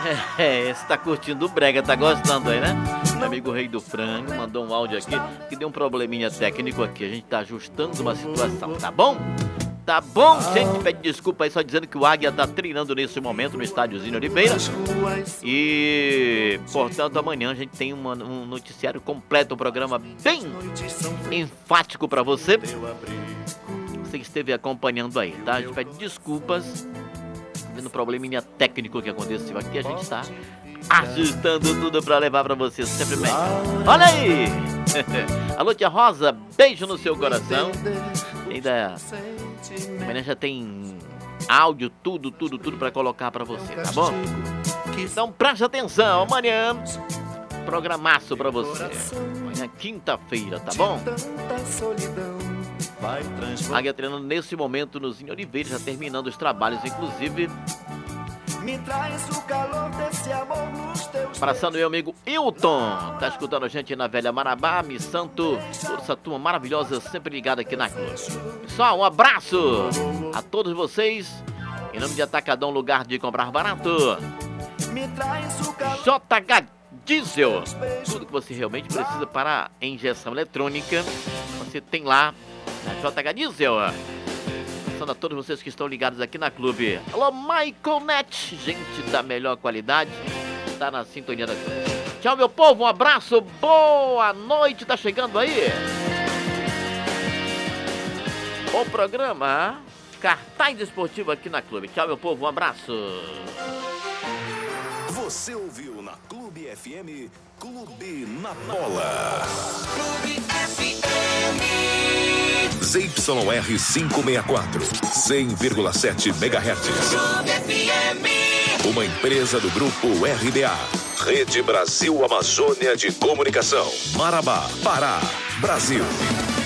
Você tá curtindo o brega, tá gostando aí, né? Meu amigo Rei do Frango mandou um áudio aqui que deu um probleminha técnico aqui. A gente tá ajustando uma situação, tá bom? Tá bom, gente? Pede desculpa aí, só dizendo que o Águia tá treinando nesse momento no estádiozinho Oliveira. E, portanto, amanhã a gente tem um noticiário completo, um programa bem enfático pra você. Você que esteve acompanhando aí, tá? A gente pede desculpas no probleminha técnico que aconteceu aqui. A gente tá ajustando tudo pra levar pra você sempre melhor. Olha aí! Alô, tia Rosa, beijo no seu coração. Ainda amanhã já tem áudio, tudo pra colocar pra você, tá bom? Então preste atenção, amanhã programaço pra você. Amanhã quinta-feira, tá bom? Águia treinando nesse momento no Zinho Oliveira, já terminando os trabalhos, inclusive. Abraçando meu amigo Hilton, tá escutando a gente na Velha Marabá, Mi Santo, toda essa turma maravilhosa, sempre ligada aqui na Clube. Pessoal, um abraço a todos vocês, em nome de Atacadão, lugar de comprar barato. JH Diesel, tudo que você realmente precisa para injeção eletrônica, você tem lá na JH Diesel. A todos vocês que estão ligados aqui na Clube. Alô, Michael Net, gente da melhor qualidade, tá na sintonia da Clube. Tchau, meu povo, um abraço, boa noite, tá chegando aí o programa Cartaz Esportivo aqui na Clube. Tchau, meu povo, um abraço. Você ouviu na Clube FM, Clube na Bola. Clube FM. ZYR 564, 100,7 MHz. Clube FM. Uma empresa do Grupo RBA. Rede Brasil Amazônia de Comunicação. Marabá, Pará, Brasil.